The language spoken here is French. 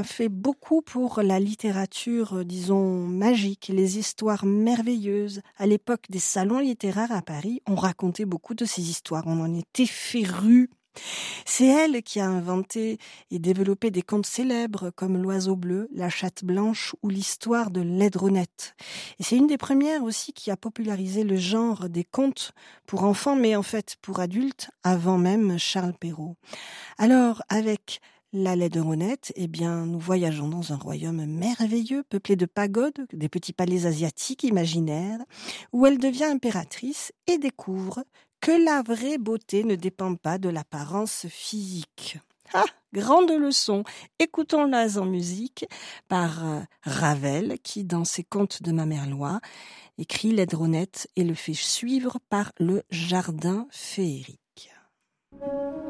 a fait beaucoup pour la littérature, disons, magique, les histoires merveilleuses. À l'époque des salons littéraires à Paris, on racontait beaucoup de ces histoires, on en était férus. C'est elle qui a inventé et développé des contes célèbres comme L'Oiseau bleu, La Chatte blanche ou l'histoire de Laidronette. Et c'est une des premières aussi qui a popularisé le genre des contes pour enfants, mais en fait pour adultes, avant même Charles Perrault. Alors, avec la Laidronette, eh bien, nous voyageons dans un royaume merveilleux, peuplé de pagodes, des petits palais asiatiques imaginaires, où elle devient impératrice et découvre que la vraie beauté ne dépend pas de l'apparence physique. Ah, grande leçon. Écoutons-la en musique par Ravel, qui, dans ses contes de Mamerlois, écrit Laidronette et le fait suivre par le jardin féerique.